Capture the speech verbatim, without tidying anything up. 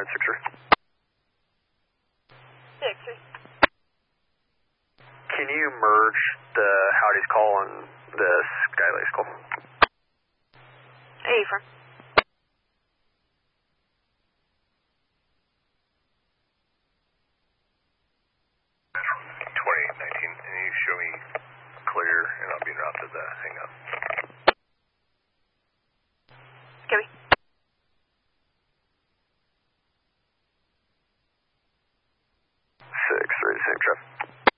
nine six three. Six three. Can you merge the Howdy's call and the Skylake's call? Hey, from. twenty-eight nineteen, and you show me clear, and I'll be en route to the hang up.